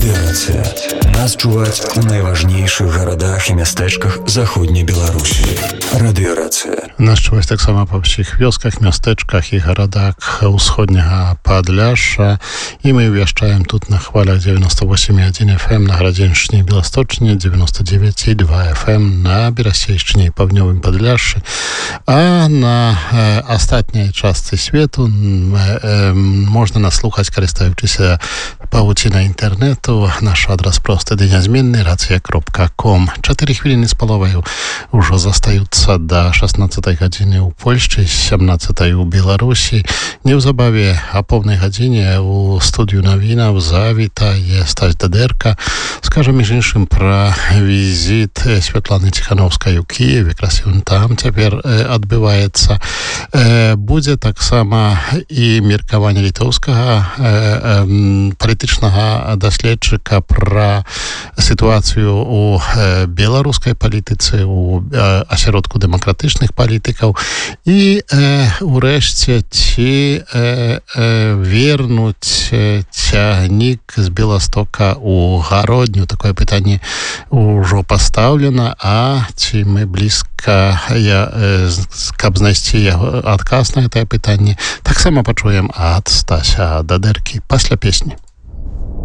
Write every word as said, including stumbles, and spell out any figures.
Радыёрацыя. Нас чуваць у найважнейшых гарадах і мястэчках заходняй Беларусі. Радыёрацыя. Нас чуваць таксама па ўсіх вёсках, мястэчках і гарадах усходняга Падляшша. І мы вяшчаем тут на хвалях девяносто восемь и один эф эм на Градзеншчыне і Беласточчыне, девяносто девять и два эф эм на Берасейшчыне і Паўднёвым Падляшшы. А на э, астатняй частцы свету э, э, можна нас слухаць, карыстаючыся павуцінай інтэрнэту. Наш адрас просты ды нязменны рацыя кропка ком. Чатыры хвіліны з паловаю ўжо застаюцца да шаснаццатай гадзіны ў Польшчы, сямнаццатай у Беларусі. Неўзабаве о поўнай гадзіне у студыю навінаў завітае Стась Дадэрка. Скажам між іншым пра візіт Святланы Ціхановскай у Кіеве. Якраз ён там цяпер э, адбываецца. Э, будзе таксама і меркаванне літоўскага э, э, палітычнага даследчыка пра сітуацыю у э, беларускай палітыцы, у э, асяродку дэмакратычных палітыкаў і э, урэшце ці э, э, вернуць э, цягнік з Беластока у Гародню. Такое пытанне ўжо пастаўлена, а ці мы блізка я, э, каб знайсці яго адказ на гэтае пытанне, таксама пачуем ад Стася Дадэркі пасля песні.